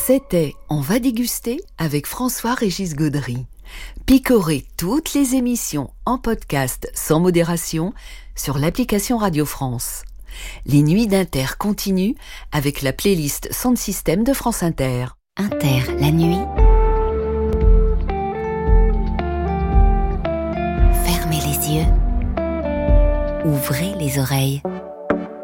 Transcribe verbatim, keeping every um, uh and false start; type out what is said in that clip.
C'était On va déguster avec François-Régis Gaudry. Picorez toutes les émissions en podcast sans modération sur l'application Radio France. Les nuits d'Inter continuent avec la playlist Sound System de France Inter. Inter, la nuit. Fermez les yeux. Ouvrez les oreilles.